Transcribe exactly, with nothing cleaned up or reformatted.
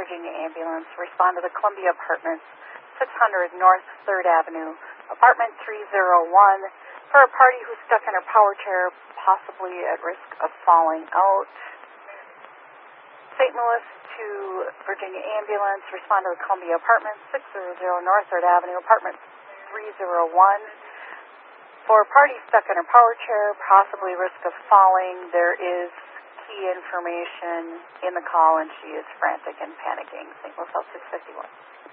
Virginia ambulance. Respond to the Columbia Apartments, six hundred North third Avenue, apartment three oh one, for a party who's stuck in her power chair, possibly at risk of falling out. Saint Louis to Virginia ambulance. Respond to the Columbia Apartments, six hundred North third Avenue, apartment three oh one. For a party stuck in her power chair, possibly risk of falling. There is key information in the call, and she is frantic and panicking. Saint Louis Health six fifty-one.